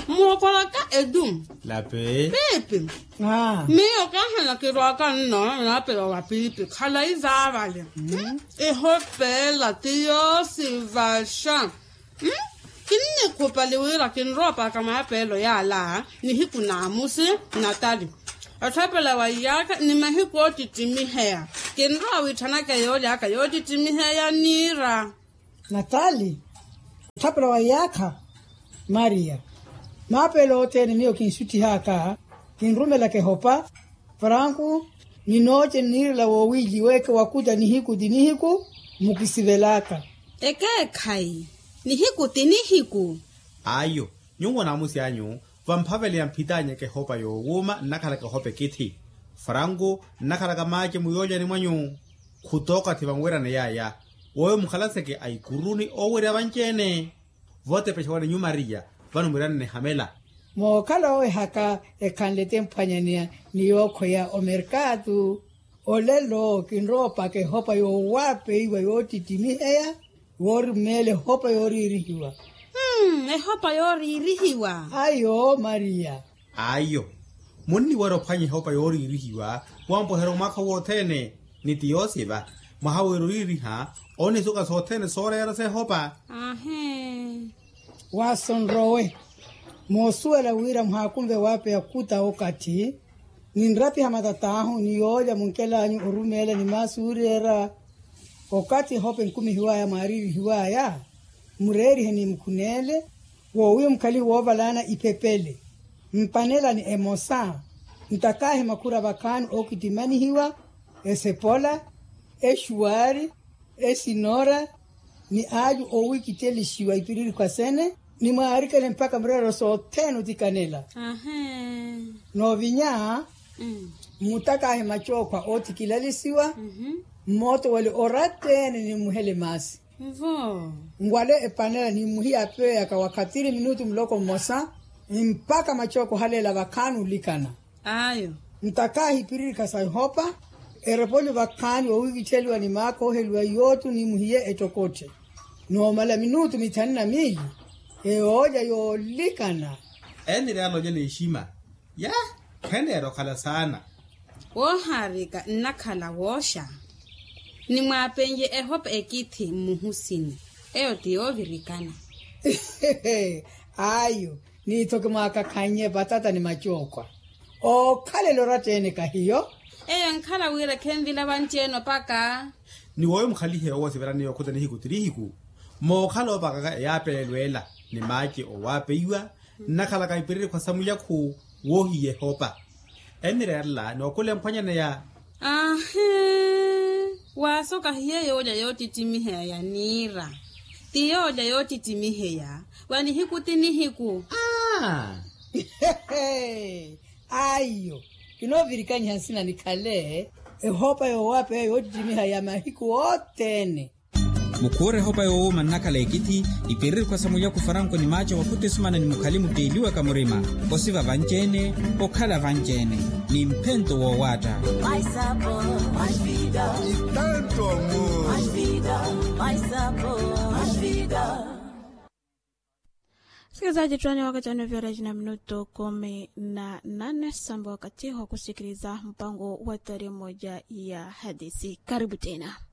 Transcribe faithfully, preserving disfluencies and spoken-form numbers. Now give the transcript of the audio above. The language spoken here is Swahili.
Mokola ka edum. La pe. Pepe. Ah. Mi o ka hana ke ro ka no na pe wa pipi khala izavale. E hope la tio silvasha. Hm? Kinne ko pale wira kin ropa kama pelo ya la ni hiku na musi Natali. Atapela wa yaka ni mahiko titimi hea. Kin ro wi tanaka yo yaka yo titimi hea nira. Natali. Atapela wa yaka Maria. Mapelo tene mio kinsuti haka. Kinrumela ke hopa. Franku ni noche nirla wo wiji weke wakuta ni hiku dinihiku mukisivelaka. Eke kai. Ni hiku tini hiku. Ayo, nyungo na musi anyu, vampavele ya mpitanya ke hopa yo wuma nakala ke hope kiti. Farango nakala ka maje muyoja ni mwanyu. Kutoka tivangwera na yaya. Woyo mkhalase ke aikuruni owere abanchene. Vote peshawane nyu Maria, vanu mwirane ne hamela. Mokala oe haka e kanlete mpanyania ni yoko ya o mercado. Olelo kinropa ke hopa yo wape iwa yo titimi hea. Wori mele hopa yori irihiwa. Hmm, e hopa yori irihiwa. Ayo, Maria. Ayo. Muni waro panye hopa yori irihiwa. Wampo hero maka wotene. Nitiyosi ba. Mahawero iriha. Oni suka sotene sore yara se hopa. Ahe. Wason rowe. Mosuela wira mhakumbe wape ya kuta okati. Ninrapi hamatatahu ni yoja munkela anyu urumele ni masuri era. Okati hope nkumi hiwaya mariri hiwaya, mureri heni mkunele, wowe mkali wovalana ipepele. Mpanela ni emosa, mtakahe makura bakani okitimani hiwa, esepola, eshuari, esinora, ni aju owi kiteli shiwa ipiriri kwa sene, ni maarikele mpaka mrero so tenu tikanela. Aha. No vinya, Mm. mutakahe machokwa oti kilalisiwa, Mhm. moto wale orate ni muhele masi. Vo. Ngwale epanela ni muhi ape ya kawakatiri minutu mloko mosa, mpaka machoko hale la wakanu likana. Ayo. Mtaka hipiriri kasai hopa, erepoli wakani wa wiki cheli wa ni mako helwa yotu ni muhiye etokote. No mala minutu mitani na mili, e oja yo likana. Eni realo jene ishima. Ya, kene ero kala sana. Wo harika nakala wosha. Ni mwapenje e hopa ekiti muhusini. Eo tiyo virikana. Ayo, ni toke mwaka kanye batata ni machokwa. O kale lorate ene kahiyo? Eyo nkala wira kenvila bancheno paka. Ni woyo mkhalihe owa severani yo kuta ni hiku tirihiku. Mo khalo baka ya pelwela ni maji o wape iwa nakala ka ipiriri kwa samuya ku wohi ye hopa. Eni reala no kule mpanya na ya. Ahe. Wasoka hiye yoja yoti timihe ya nira. Tiyo yoja yoti timihe ya. Wani hiku tini hiku. Ah. Ayo, kino virikani hansina nikale, e hopa yo wape yo jimiha ya mahiku otene. Mukure hopa yo manaka lekiti ipiriri kwa samuya kufaranko ni macho wakute sumana ni mukalimu deiliwa kamurima. Osiva vanjene, okala vanjene. Ni mpento wa wata. My sabor, my vida. Y tanto amor. My vida, my sabor, my vida. Sikilizaji tuani wakati wa novyoreji na minuto kumi na nane samba wakati wa kusikiliza mpango wa tarehe moja ya hadithi. Karibu tena.